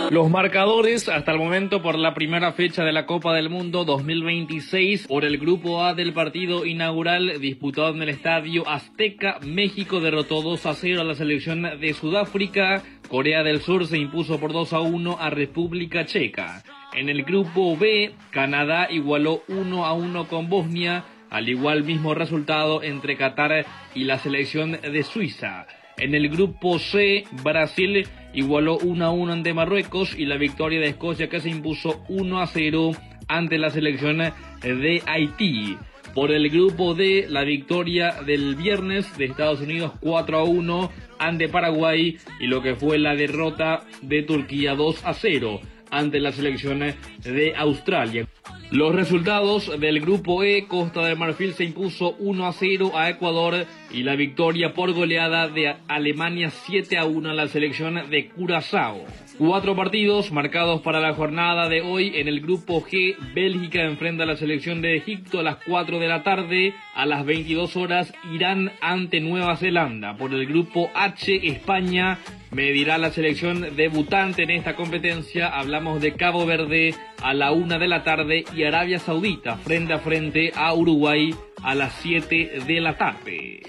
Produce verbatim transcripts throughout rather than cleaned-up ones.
Los marcadores hasta el momento por la primera fecha de la Copa del Mundo dos mil veintiséis. Por el grupo A del partido inaugural disputado en el Estadio Azteca, México derrotó dos a cero a la selección de Sudáfrica. Corea del Sur se impuso por dos a uno a República Checa. En el grupo B, Canadá igualó uno a uno con Bosnia, al igual mismo resultado entre Qatar y la selección de Suiza. En el grupo C, Brasil igualó uno a uno ante Marruecos y la victoria de Escocia, que se impuso uno a cero ante la selección de Haití. Por el grupo D, la victoria del viernes de Estados Unidos cuatro a uno ante Paraguay y lo que fue la derrota de Turquía dos a cero ante la selección de Australia. Los resultados del grupo E, Costa de Marfil se impuso uno a cero a Ecuador y la victoria por goleada de Alemania siete a uno a la selección de Curazao. Cuatro partidos marcados para la jornada de hoy. En el grupo G, Bélgica enfrenta a la selección de Egipto a las cuatro de la tarde. A las veintidós horas, Irán ante Nueva Zelanda. Por el grupo H, España medirá la selección debutante en esta competencia. Hablamos de Cabo Verde a la una de la tarde y Arabia Saudita frente a frente a Uruguay a las siete de la tarde.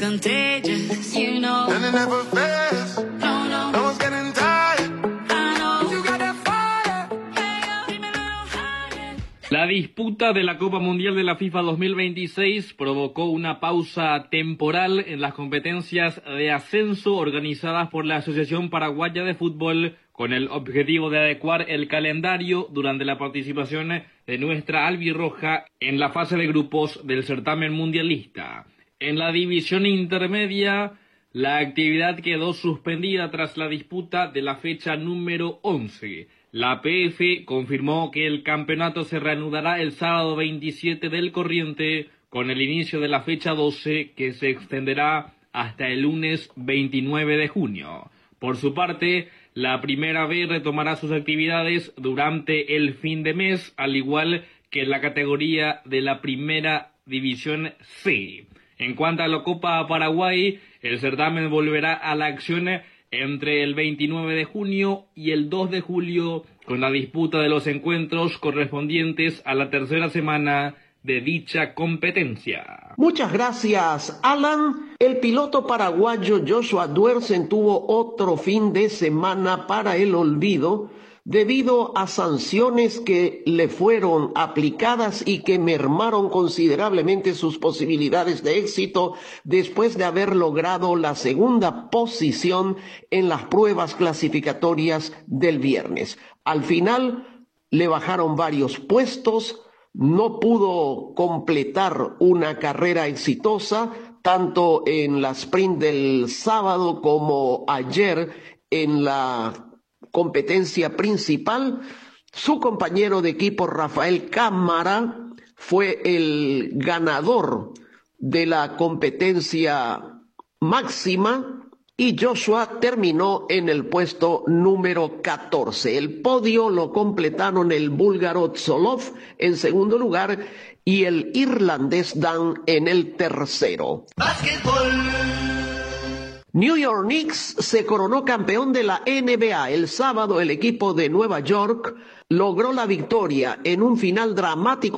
La disputa de la Copa Mundial de la FIFA dos mil veintiséis provocó una pausa temporal en las competencias de ascenso organizadas por la Asociación Paraguaya de Fútbol, con el objetivo de adecuar el calendario durante la participación de nuestra albirroja en la fase de grupos del certamen mundialista. En la división intermedia, la actividad quedó suspendida tras la disputa de la fecha número once. La P F confirmó que el campeonato se reanudará el sábado veintisiete del corriente con el inicio de la fecha doce, que se extenderá hasta el lunes veintinueve de junio. Por su parte, la Primera B retomará sus actividades durante el fin de mes, al igual que la categoría de la Primera División C. En cuanto a la Copa Paraguay, el certamen volverá a la acción entre el veintinueve de junio y el dos de julio, con la disputa de los encuentros correspondientes a la tercera semana de dicha competencia. Muchas gracias, Alan. El piloto paraguayo Joshua Duersen tuvo otro fin de semana para el olvido debido a sanciones que le fueron aplicadas y que mermaron considerablemente sus posibilidades de éxito después de haber logrado la segunda posición en las pruebas clasificatorias del viernes. Al final le bajaron varios puestos, no pudo completar una carrera exitosa, tanto en la sprint del sábado como ayer en la competencia principal. Su compañero de equipo Rafael Cámara fue el ganador de la competencia máxima y Joshua terminó en el puesto número catorce. El podio lo completaron el búlgaro Tsolov en segundo lugar y el irlandés Dan en el tercero. ¡Básquetbol! New York Knicks se coronó campeón de la N B A. El sábado el equipo de Nueva York logró la victoria en un final dramático